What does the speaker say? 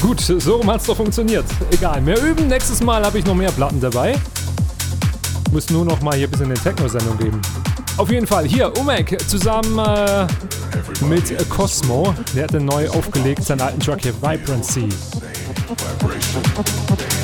Gut, so rum hat's doch funktioniert. Egal, mehr üben. Nächstes Mal habe ich noch mehr Platten dabei. Muss nur noch mal hier ein bisschen eine Techno-Sendung geben. Auf jeden Fall, hier, Umek zusammen mit Cosmo. Der hat neu aufgelegt, seinen alten Track hier, Vibrancy.